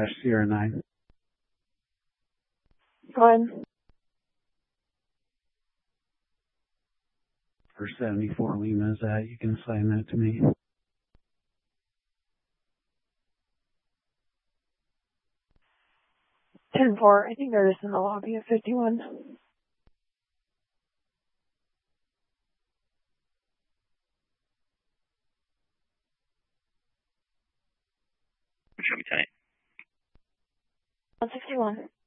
Sierra 9. Fine. For 74 Lima is that. You can assign that to me. Ten-4. I think they're just in the lobby of 51. Show me tonight. 161.